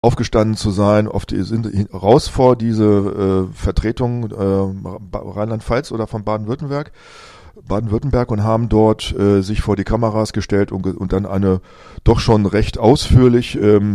aufgestanden zu sein, sind raus vor diese Vertretung Rheinland-Pfalz oder von Baden-Württemberg und haben dort sich vor die Kameras gestellt und dann eine doch schon recht ausführlich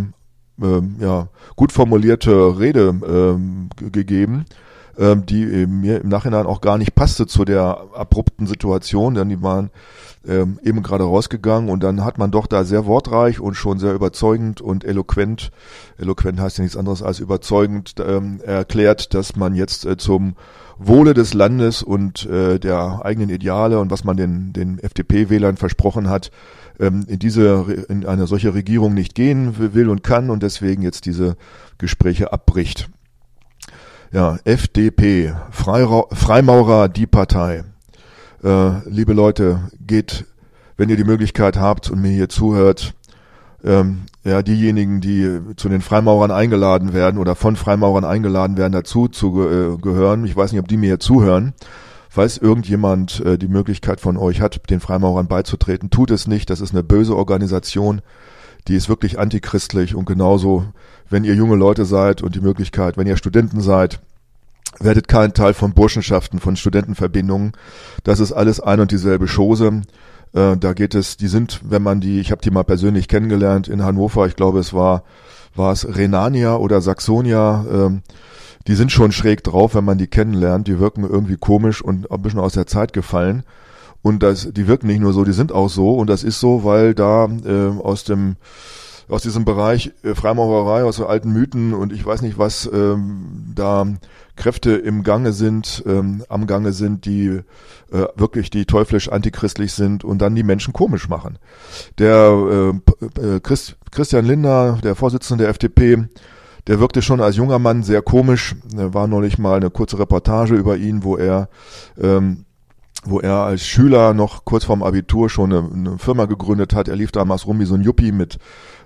gut formulierte Rede gegeben, die mir im Nachhinein auch gar nicht passte zu der abrupten Situation, denn die waren eben gerade rausgegangen und dann hat man doch da sehr wortreich und schon sehr überzeugend und eloquent heißt ja nichts anderes als überzeugend, erklärt, dass man jetzt zum Wohle des Landes und der eigenen Ideale und was man den FDP-Wählern versprochen hat, in eine solche Regierung nicht gehen will und kann und deswegen jetzt diese Gespräche abbricht. Ja, FDP, Freimaurer, die Partei. Liebe Leute, geht, wenn ihr die Möglichkeit habt und mir hier zuhört, diejenigen, die zu den Freimaurern eingeladen werden oder von Freimaurern eingeladen werden, dazu zu gehören. Ich weiß nicht, ob die mir hier zuhören. Falls irgendjemand die Möglichkeit von euch hat, den Freimaurern beizutreten, tut es nicht. Das ist eine böse Organisation. Die ist wirklich antichristlich und genauso, wenn ihr junge Leute seid und die Möglichkeit, wenn ihr Studenten seid, werdet kein Teil von Burschenschaften, von Studentenverbindungen. Das ist alles ein und dieselbe Chose. Da geht es, ich habe die mal persönlich kennengelernt in Hannover. Ich glaube, es war es Rhenania oder Saxonia. Die sind schon schräg drauf, wenn man die kennenlernt. Die wirken irgendwie komisch und ein bisschen aus der Zeit gefallen. Und die wirken nicht nur so, die sind auch so. Und das ist so, weil da aus diesem Bereich Freimaurerei, aus so alten Mythen und ich weiß nicht was, da Kräfte am Gange sind, die wirklich die teuflisch antichristlich sind und dann die Menschen komisch machen. Der Christian Lindner, der Vorsitzende der FDP, der wirkte schon als junger Mann sehr komisch. Da war neulich mal eine kurze Reportage über ihn, wo er als Schüler noch kurz vorm Abitur schon eine Firma gegründet hat. Er lief damals rum wie so ein Yuppie mit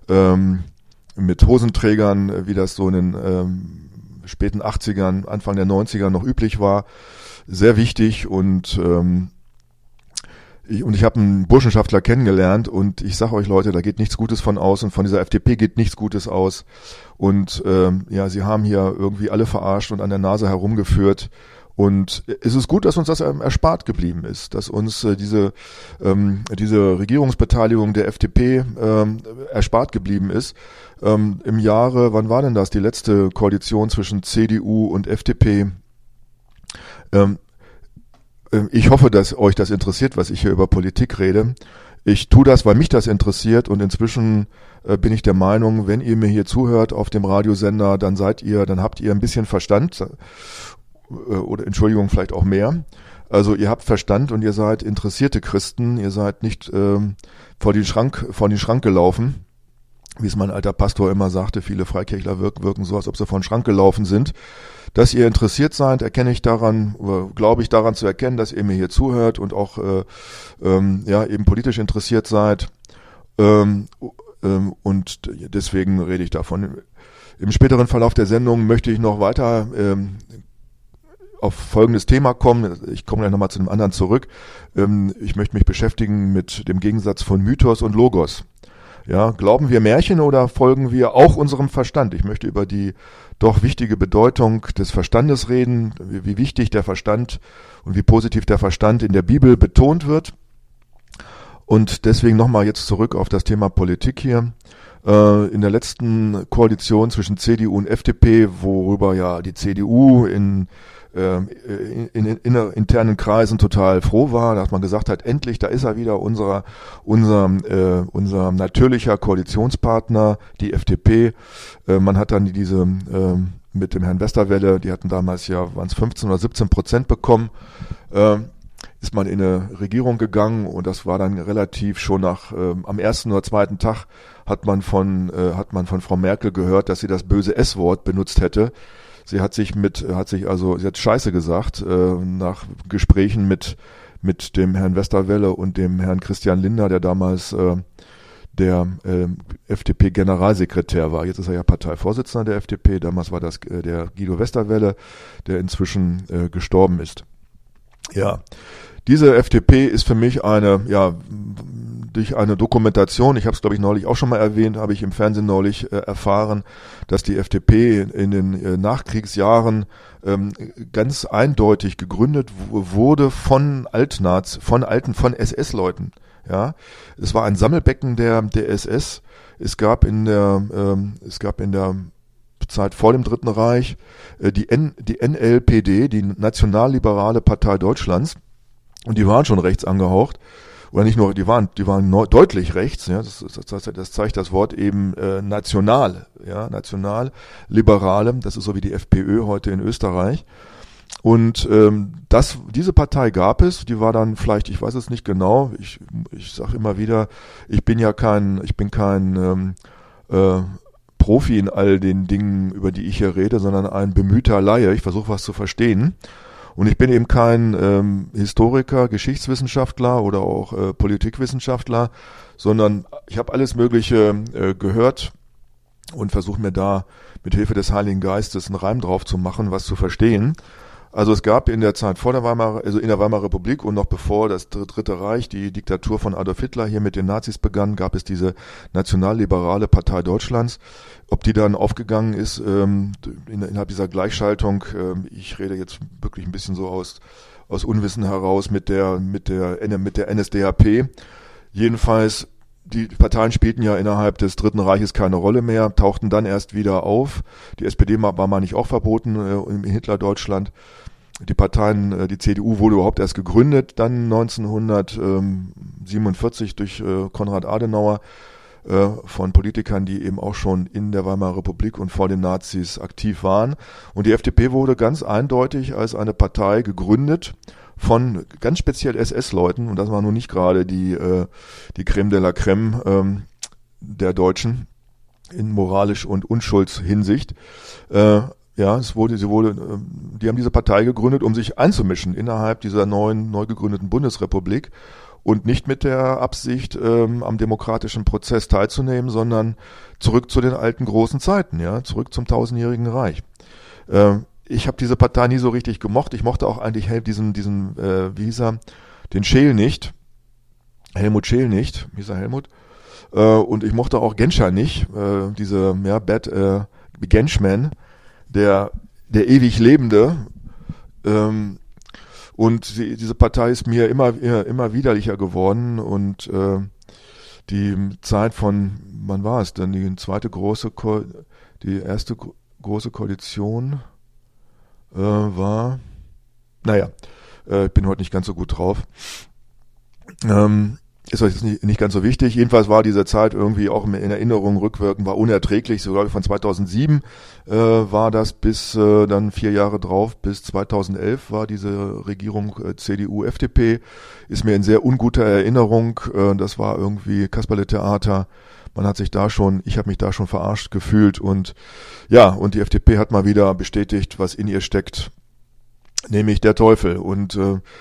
Hosenträgern, wie das so in den späten 80ern, Anfang der 90er noch üblich war. Sehr wichtig und ich habe einen Burschenschaftler kennengelernt und ich sage euch Leute, da geht nichts Gutes von aus und von dieser FDP geht nichts Gutes aus und sie haben hier irgendwie alle verarscht und an der Nase herumgeführt. Und es ist gut, dass uns das erspart geblieben ist, dass uns diese Regierungsbeteiligung der FDP erspart geblieben ist. Im Jahre, wann war denn das, die letzte Koalition zwischen CDU und FDP? Ich hoffe, dass euch das interessiert, was ich hier über Politik rede. Ich tue das, weil mich das interessiert und inzwischen bin ich der Meinung, wenn ihr mir hier zuhört auf dem Radiosender, dann habt ihr ein bisschen Verstand. Oder Entschuldigung, vielleicht auch mehr. Also ihr habt Verstand und ihr seid interessierte Christen, ihr seid nicht vor den Schrank gelaufen, wie es mein alter Pastor immer sagte, viele Freikirchler wirken so, als ob sie vor den Schrank gelaufen sind. Dass ihr interessiert seid, glaube ich daran zu erkennen, dass ihr mir hier zuhört und auch eben politisch interessiert seid. Und deswegen rede ich davon. Im späteren Verlauf der Sendung möchte ich noch weiter auf folgendes Thema kommen. Ich komme gleich nochmal zu einem anderen zurück. Ich möchte mich beschäftigen mit dem Gegensatz von Mythos und Logos. Ja, glauben wir Märchen oder folgen wir auch unserem Verstand? Ich möchte über die doch wichtige Bedeutung des Verstandes reden, wie wichtig der Verstand und wie positiv der Verstand in der Bibel betont wird. Und deswegen nochmal jetzt zurück auf das Thema Politik hier. In der letzten Koalition zwischen CDU und FDP, worüber ja die CDU in internen Kreisen total froh war, dass man gesagt hat, endlich, da ist er wieder, unser natürlicher Koalitionspartner, die FDP. Man hat dann diese mit dem Herrn Westerwelle, die hatten damals waren es 15 oder 17% bekommen, ist man in eine Regierung gegangen und das war dann relativ schon am ersten oder zweiten Tag hat man von Frau Merkel gehört, dass sie das böse S-Wort benutzt hätte. Sie hat Scheiße gesagt, nach Gesprächen mit dem Herrn Westerwelle und dem Herrn Christian Lindner, der damals der FDP-Generalsekretär war. Jetzt ist er ja Parteivorsitzender der FDP. Damals war das der Guido Westerwelle, der inzwischen gestorben ist. Ja, diese FDP ist für mich durch eine Dokumentation, ich habe es glaube ich neulich auch schon mal erwähnt, habe ich im Fernsehen neulich erfahren, dass die FDP in den Nachkriegsjahren ganz eindeutig gegründet wurde von von SS-Leuten. Ja, es war ein Sammelbecken der SS. Es gab in der Zeit vor dem Dritten Reich die NLPD, die Nationalliberale Partei Deutschlands, und die waren schon rechts angehaucht. Oder nicht nur, die waren deutlich rechts, ja, das zeigt das Wort eben national, ja, Nationalliberale, das ist so wie die FPÖ heute in Österreich. Und diese Partei gab es, die war dann vielleicht, ich weiß es nicht genau, ich sage immer wieder, ich bin kein Profi in all den Dingen, über die ich hier rede, sondern ein bemühter Laie, ich versuche was zu verstehen. Und ich bin eben kein Historiker, Geschichtswissenschaftler oder auch Politikwissenschaftler, sondern ich habe alles Mögliche gehört und versuche mir da mit Hilfe des Heiligen Geistes einen Reim drauf zu machen, was zu verstehen. Also es gab in der Zeit vor der in der Weimarer Republik und noch bevor das Dritte Reich, die Diktatur von Adolf Hitler hier mit den Nazis begann, gab es diese Nationalliberale Partei Deutschlands. Ob die dann aufgegangen ist innerhalb dieser Gleichschaltung, ich rede jetzt wirklich ein bisschen so aus Unwissen heraus mit der NSDAP. Jedenfalls, die Parteien spielten ja innerhalb des Dritten Reiches keine Rolle mehr, tauchten dann erst wieder auf. Die SPD war mal nicht auch verboten in Hitler-Deutschland. Die Parteien, die CDU wurde überhaupt erst gegründet, dann 1947 durch Konrad Adenauer, von Politikern, die eben auch schon in der Weimarer Republik und vor den Nazis aktiv waren. Und die FDP wurde ganz eindeutig als eine Partei gegründet von ganz speziell SS-Leuten, und das war nun nicht gerade die Creme de la Creme der Deutschen in moralisch und Unschuldshinsicht. Die haben diese Partei gegründet, um sich einzumischen innerhalb dieser neu gegründeten Bundesrepublik und nicht mit der Absicht, am demokratischen Prozess teilzunehmen, sondern zurück zu den alten großen Zeiten, ja, zurück zum tausendjährigen Reich. Ich habe diese Partei nie so richtig gemocht. Ich mochte auch eigentlich den Scheel nicht, Helmut Scheel nicht, wie hieß er, Helmut? Und ich mochte auch Genscher nicht, Genschman, der ewig Lebende. Und diese Partei ist mir immer widerlicher geworden, und die Zeit von, wann war es denn, die erste große Koalition war, ich bin heute nicht ganz so gut drauf. Ist euch jetzt nicht ganz so wichtig. Jedenfalls war diese Zeit irgendwie auch in Erinnerung rückwirkend, war unerträglich. Sogar von 2007 war das bis dann 4 Jahre drauf, bis 2011 war diese Regierung CDU-FDP. Ist mir in sehr unguter Erinnerung. Das war irgendwie Kasperle-Theater. Ich habe mich da schon verarscht gefühlt, und die FDP hat mal wieder bestätigt, was in ihr steckt, nämlich der Teufel. Und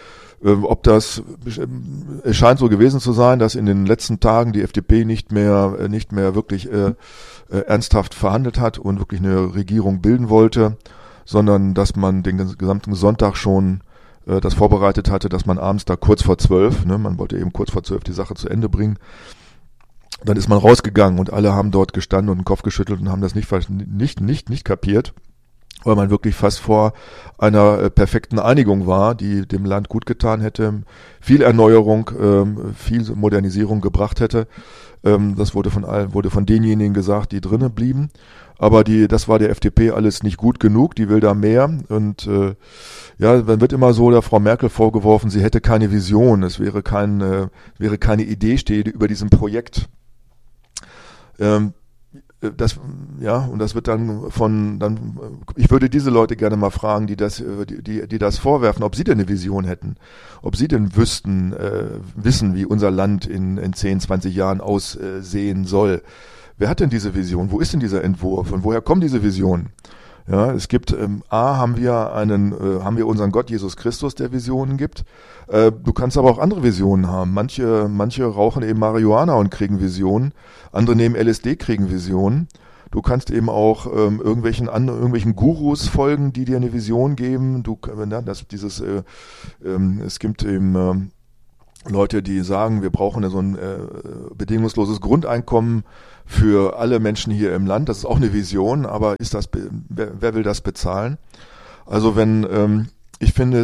es scheint so gewesen zu sein, dass in den letzten Tagen die FDP nicht mehr wirklich ernsthaft verhandelt hat und wirklich eine Regierung bilden wollte, sondern dass man den gesamten Sonntag schon das vorbereitet hatte, dass man abends da kurz vor 12, man wollte eben kurz vor 12 die Sache zu Ende bringen. Dann ist man rausgegangen und alle haben dort gestanden und den Kopf geschüttelt und haben das nicht kapiert, weil man wirklich fast vor einer perfekten Einigung war, die dem Land gut getan hätte, viel Erneuerung, viel Modernisierung gebracht hätte. Das wurde von denjenigen gesagt, die drinnen blieben. Aber das war der FDP alles nicht gut genug, die will da mehr. Und dann wird immer so der Frau Merkel vorgeworfen, sie hätte keine Vision, es wäre keine Idee stehe über diesem Projekt. Und das wird ich würde diese Leute gerne mal fragen, die das vorwerfen, ob sie denn eine Vision hätten, ob sie denn wissen, wie unser Land in 10, 20 Jahren aussehen soll. Wer hat denn diese Vision? Wo ist denn dieser Entwurf? Und woher kommen diese Visionen? Ja, es gibt, haben wir unseren Gott Jesus Christus, der Visionen gibt. Du kannst aber auch andere Visionen haben. Manche rauchen eben Marihuana und kriegen Visionen. Andere nehmen LSD, kriegen Visionen. Du kannst eben auch irgendwelchen Gurus folgen, die dir eine Vision geben. Es gibt eben Leute, die sagen, wir brauchen so ein bedingungsloses Grundeinkommen für alle Menschen hier im Land. Das ist auch eine Vision, aber wer will das bezahlen? Also ich finde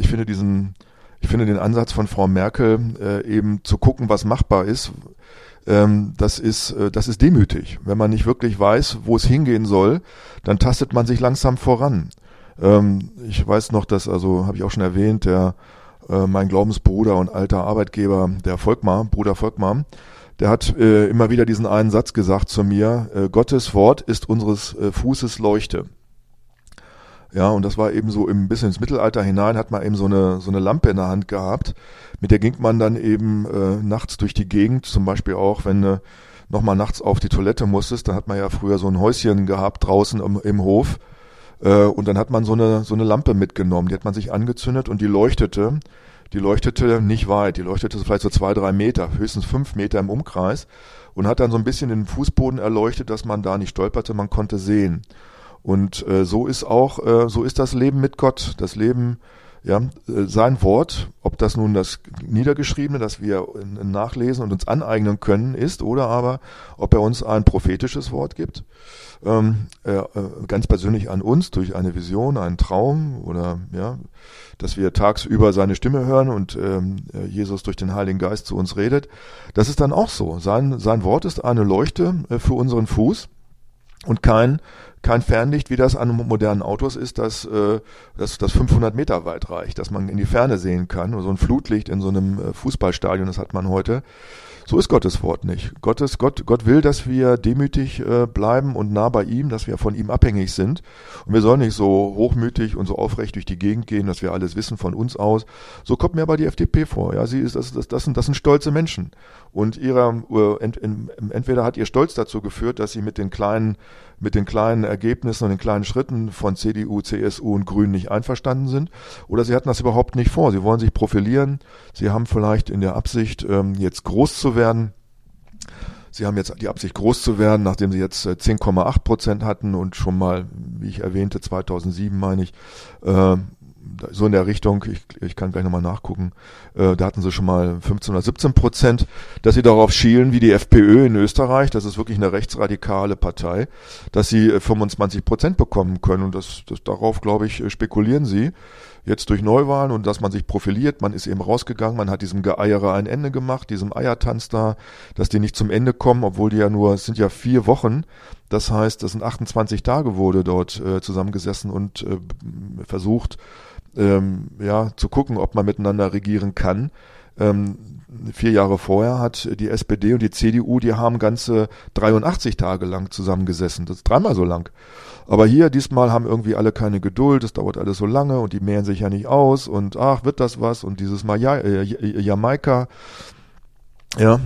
den Ansatz von Frau Merkel, eben zu gucken, was machbar ist, das ist demütig. Wenn man nicht wirklich weiß, wo es hingehen soll, dann tastet man sich langsam voran. Ich weiß noch, habe ich auch schon erwähnt, mein Glaubensbruder und alter Arbeitgeber, Bruder Volkmar, der hat immer wieder diesen einen Satz gesagt zu mir: Gottes Wort ist unseres Fußes Leuchte. Ja, und das war eben so bisschen ins Mittelalter hinein, hat man eben so eine Lampe in der Hand gehabt, mit der ging man dann eben nachts durch die Gegend, zum Beispiel auch, wenn du nochmal nachts auf die Toilette musstest, dann hat man ja früher so ein Häuschen gehabt draußen im Hof, und dann hat man so eine Lampe mitgenommen, die hat man sich angezündet und die leuchtete nicht weit, die leuchtete vielleicht so 2-3 Meter, höchstens 5 Meter im Umkreis und hat dann so ein bisschen den Fußboden erleuchtet, dass man da nicht stolperte, man konnte sehen. Und so ist das Leben mit Gott, das Leben, ja, sein Wort, ob das nun das Niedergeschriebene, das wir nachlesen und uns aneignen können, ist, oder aber ob er uns ein prophetisches Wort gibt, ganz persönlich an uns durch eine Vision, einen Traum oder ja, dass wir tagsüber seine Stimme hören und Jesus durch den Heiligen Geist zu uns redet. Das ist dann auch so. Sein Wort ist eine Leuchte für unseren Fuß und kein Fernlicht, wie das an modernen Autos ist, das 500 Meter weit reicht, dass man in die Ferne sehen kann. Oder so ein Flutlicht in so einem Fußballstadion, das hat man heute. So ist Gottes Wort nicht. Gott will, dass wir demütig bleiben und nah bei ihm, dass wir von ihm abhängig sind. Und wir sollen nicht so hochmütig und so aufrecht durch die Gegend gehen, dass wir alles wissen von uns aus. So kommt mir aber die FDP vor. Ja, das sind stolze Menschen. Und entweder hat ihr Stolz dazu geführt, dass sie mit den kleinen Ergebnissen und den kleinen Schritten von CDU, CSU und Grünen nicht einverstanden sind, oder sie hatten das überhaupt nicht vor. Sie wollen sich profilieren. Sie haben vielleicht in der Absicht, jetzt groß zu werden. Sie haben jetzt die Absicht, groß zu werden, nachdem sie jetzt 10,8% hatten und schon mal, wie ich erwähnte, 2007 meine ich, so in der Richtung, ich kann gleich nochmal nachgucken, da hatten sie schon mal 15 oder 17%, dass sie darauf schielen, wie die FPÖ in Österreich, das ist wirklich eine rechtsradikale Partei, dass sie 25% bekommen können und darauf, glaube ich, spekulieren sie jetzt durch Neuwahlen und dass man sich profiliert, man ist eben rausgegangen, man hat diesem Geeiere ein Ende gemacht, diesem Eiertanz da, dass die nicht zum Ende kommen, obwohl es sind ja 4 Wochen, das heißt, das sind 28 Tage wurde dort zusammengesessen und versucht, zu gucken, ob man miteinander regieren kann. 4 Jahre vorher hat die SPD und die CDU, die haben ganze 83 Tage lang zusammengesessen. Das ist 3-mal so lang. Aber diesmal haben irgendwie alle keine Geduld, es dauert alles so lange und die mehren sich ja nicht aus und wird das was und dieses Mal Jamaika. Ja,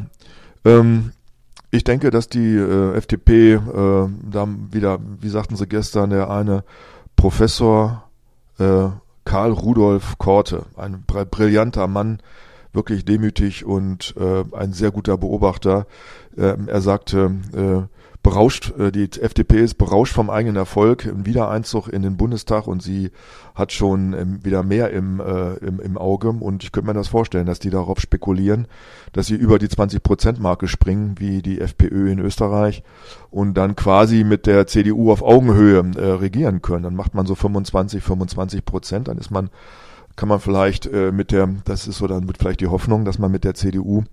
ich denke, dass die FDP da wieder, wie sagten sie gestern, der eine Professor Karl Rudolf Korte, ein brillanter Mann, wirklich demütig und ein sehr guter Beobachter. Er sagte, die FDP ist berauscht vom eigenen Erfolg, ein Wiedereinzug in den Bundestag und sie hat schon wieder mehr im Auge und ich könnte mir das vorstellen, dass die darauf spekulieren, dass sie über die 20%-Marke springen, wie die FPÖ in Österreich und dann quasi mit der CDU auf Augenhöhe regieren können. Dann macht man so 25%, dann kann man vielleicht dann wird vielleicht die Hoffnung, dass man mit der CDU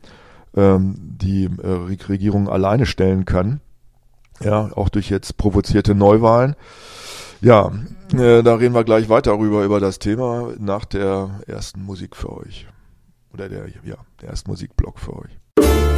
die Regierung alleine stellen kann. Ja, auch durch jetzt provozierte Neuwahlen. Ja, da reden wir gleich weiter über das Thema nach der ersten Musik für euch. Oder der ersten Musikblock für euch.